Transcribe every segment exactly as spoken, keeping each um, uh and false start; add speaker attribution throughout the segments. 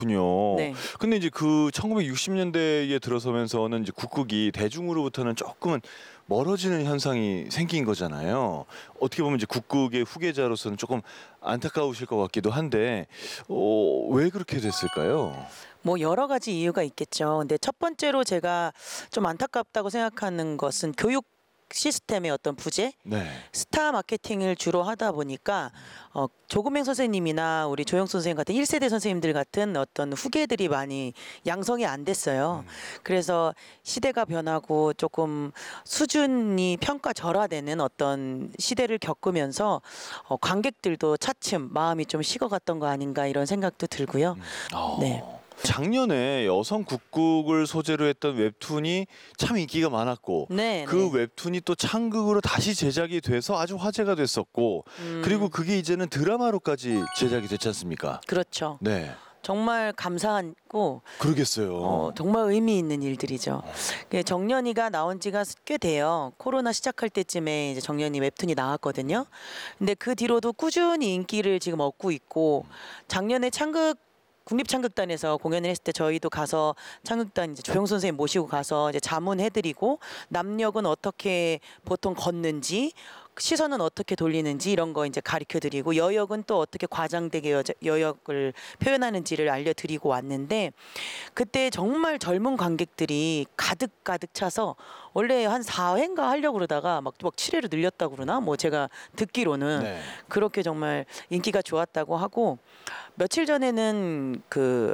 Speaker 1: 군요.
Speaker 2: 네.
Speaker 1: 근데 이제 그 천구백육십 년대에 들어서면서는 이제 국극이 대중으로부터는 조금은 멀어지는 현상이 생긴 거잖아요. 어떻게 보면 이제 국극의 후계자로서는 조금 안타까우실 것 같기도 한데 어, 왜 그렇게 됐을까요?
Speaker 2: 뭐 여러 가지 이유가 있겠죠. 근데 첫 번째로 제가 좀 안타깝다고 생각하는 것은 교육 시스템의 어떤 부재,
Speaker 1: 네.
Speaker 2: 스타 마케팅을 주로 하다 보니까 어, 조금행 선생님이나 우리 조영수 선생님 같은 일 세대 선생님들 같은 어떤 후계들이 많이 양성이 안 됐어요.
Speaker 1: 음.
Speaker 2: 그래서 시대가 변하고 조금 수준이 평가절하되는 어떤 시대를 겪으면서 어, 관객들도 차츰 마음이 좀 식어갔던 거 아닌가 이런 생각도 들고요.
Speaker 1: 어.
Speaker 2: 네.
Speaker 1: 작년에 여성 국극을 소재로 했던 웹툰이 참 인기가 많았고
Speaker 2: 네,
Speaker 1: 그
Speaker 2: 네.
Speaker 1: 웹툰이 또 창극으로 다시 제작이 돼서 아주 화제가 됐었고
Speaker 2: 음.
Speaker 1: 그리고 그게 이제는 드라마로까지 제작이 됐지 않습니까?
Speaker 2: 그렇죠.
Speaker 1: 네.
Speaker 2: 정말 감사하고
Speaker 1: 그러겠어요.
Speaker 2: 어, 정말 의미 있는 일들이죠. 그 정년이가 나온 지가 꽤 돼요. 코로나 시작할 때쯤에 이제 정년이 웹툰이 나왔거든요. 근데 그 뒤로도 꾸준히 인기를 지금 얻고 있고 작년에 창극 국립창극단에서 공연을 했을 때 저희도 가서 창극단 이제 조영 선생님 모시고 가서 이제 자문해드리고 남역은 어떻게 보통 걷는지 시선은 어떻게 돌리는지 이런 거 이제 가르쳐드리고 여역은 또 어떻게 과장되게 여, 여역을 표현하는지를 알려드리고 왔는데 그때 정말 젊은 관객들이 가득 가득 차서 원래 한 사 회인가 하려고 그러다가 막, 막 칠 회로 늘렸다고 그러나 뭐 제가 듣기로는
Speaker 1: 네.
Speaker 2: 그렇게 정말 인기가 좋았다고 하고 며칠 전에는 그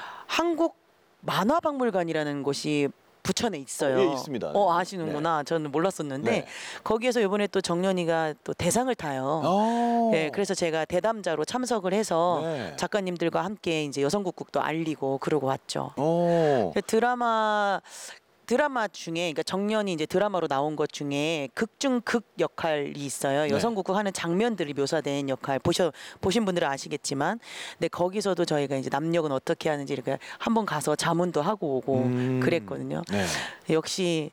Speaker 2: 한국 만화박물관이라는 곳이 부천에 있어요.
Speaker 1: 어, 예, 있습니다.
Speaker 2: 어 아시는구나. 저는 몰랐었는데
Speaker 1: 네.
Speaker 2: 거기에서 이번에 또 정년이가 또 대상을 타요.
Speaker 1: 어.
Speaker 2: 네, 그래서 제가 대담자로 참석을 해서
Speaker 1: 네.
Speaker 2: 작가님들과 함께 이제 여성국극도 알리고 그러고 왔죠.
Speaker 1: 어.
Speaker 2: 드라마 드라마 중에 그러니까 정년이 이제 드라마로 나온 것 중에 극중 극 역할이 있어요.
Speaker 1: 네.
Speaker 2: 여성국극 하는 장면들이 묘사된 역할 보셔 보신 분들은 아시겠지만, 근데 거기서도 저희가 이제 남역은 어떻게 하는지 이렇게 한번 가서 자문도 하고 오고
Speaker 1: 음.
Speaker 2: 그랬거든요.
Speaker 1: 네.
Speaker 2: 역시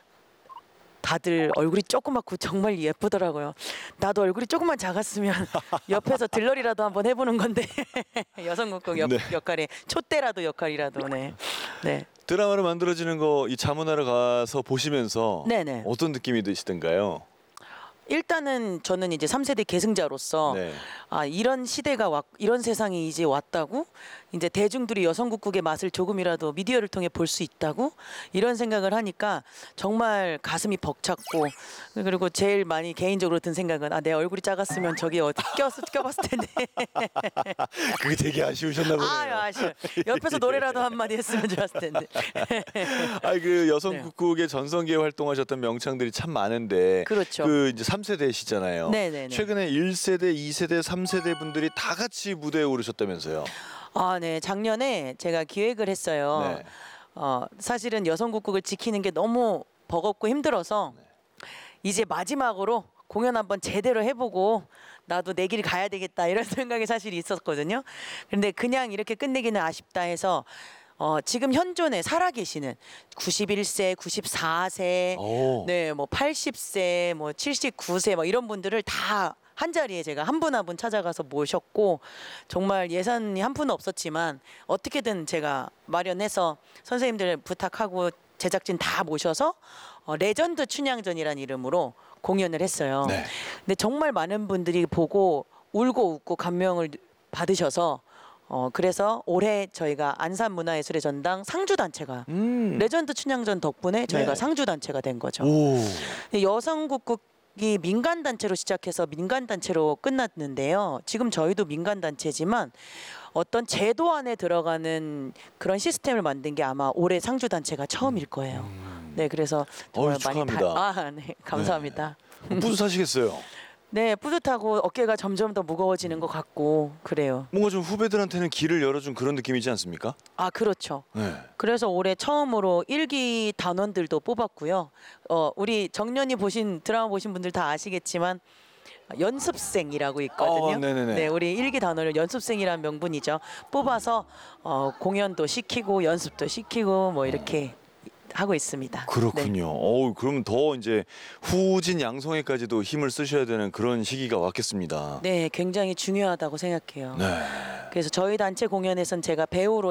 Speaker 2: 다들 얼굴이 조그맣고 정말 예쁘더라고요. 나도 얼굴이 조금만 작았으면 옆에서 들러리라도 한번 해보는 건데 여성국극 역,
Speaker 1: 네.
Speaker 2: 역할에 촛대라도 역할이라도 네. 네.
Speaker 1: 드라마로 만들어지는 거 이 자문하러 가서 보시면서
Speaker 2: 네네.
Speaker 1: 어떤 느낌이 드시던가요?
Speaker 2: 일단은 저는 이제 삼 세대 계승자로서
Speaker 1: 네.
Speaker 2: 아 이런 시대가 왔 이런 세상이 이제 왔다고, 이제 대중들이 여성국극의 맛을 조금이라도 미디어를 통해 볼 수 있다고 이런 생각을 하니까 정말 가슴이 벅찼고, 그리고 제일 많이 개인적으로 든 생각은 아 내 얼굴이 작았으면 저기 어디 껴서 껴봤을 텐데.
Speaker 1: 그게 되게 아쉬우셨나 보네요.
Speaker 2: 아유 아쉬워. 옆에서 노래라도 한마디 했으면 좋았을 텐데.
Speaker 1: 아니 그 여성국극의 전성기에 활동하셨던 명창들이 참 많은데
Speaker 2: 그렇죠.
Speaker 1: 그 이제 삼 세대시잖아요.
Speaker 2: 네네네.
Speaker 1: 최근에 일 세대, 이 세대, 삼 세대 분들이 다 같이 무대에 오르셨다면서요.
Speaker 2: 아, 네. 작년에 제가 기획을 했어요.
Speaker 1: 네.
Speaker 2: 어, 사실은 여성국극을 지키는 게 너무 버겁고 힘들어서 이제 마지막으로 공연 한번 제대로 해보고 나도 내 길 가야 되겠다 이런 생각이 사실 있었거든요. 그런데 그냥 이렇게 끝내기는 아쉽다 해서 어, 지금 현존에 살아계시는 구십일 세, 구십사 세,
Speaker 1: 오.
Speaker 2: 네, 뭐 팔십 세, 뭐 칠십구 세, 뭐 이런 분들을 다 한 자리에 제가 한 분 한 분 찾아가서 모셨고, 정말 예산이 한 푼 없었지만 어떻게든 제가 마련해서 선생님들 부탁하고 제작진 다 모셔서 어, 레전드 춘향전이라는 이름으로 공연을 했어요.
Speaker 1: 네.
Speaker 2: 근데 정말 많은 분들이 보고 울고 웃고 감명을 받으셔서 어 그래서 올해 저희가 안산문화예술의 전당 상주단체가
Speaker 1: 음.
Speaker 2: 레전드 춘향전 덕분에 저희가
Speaker 1: 네.
Speaker 2: 상주단체가 된 거죠.
Speaker 1: 오.
Speaker 2: 여성국극이 민간단체로 시작해서 민간단체로 끝났는데요. 지금 저희도 민간단체지만 어떤 제도 안에 들어가는 그런 시스템을 만든 게 아마 올해 상주단체가 처음일 거예요. 네, 그래서 정말
Speaker 1: 어이,
Speaker 2: 많이
Speaker 1: 축하합니다.
Speaker 2: 다, 아, 네, 감사합니다.
Speaker 1: 뿌듯하시겠어요.
Speaker 2: 네, 뿌듯하고 어깨가 점점 더 무거워지는 것 같고 그래요.
Speaker 1: 뭔가 좀 후배들한테는 길을 열어준 그런 느낌이지 않습니까?
Speaker 2: 아, 그렇죠.
Speaker 1: 네.
Speaker 2: 그래서 올해 처음으로 일기 단원들도 뽑았고요. 어, 우리 정년이 보신 드라마 보신 분들 다 아시겠지만 연습생이라고 있거든요.
Speaker 1: 어, 네네네.
Speaker 2: 네, 우리 일기 단원을 연습생이라는 명분이죠. 뽑아서 어, 공연도 시키고 연습도 시키고 뭐 이렇게 하고 있습니다.
Speaker 1: 그렇군요.
Speaker 2: 네.
Speaker 1: 어우, 그러면 더 이제 후진 양성에까지도 힘을 쓰셔야 되는 그런 시기가 왔겠습니다.
Speaker 2: 네, 굉장히 중요하다고 생각해요.
Speaker 1: 네.
Speaker 2: 그래서 저희 단체 공연에선 제가 배우로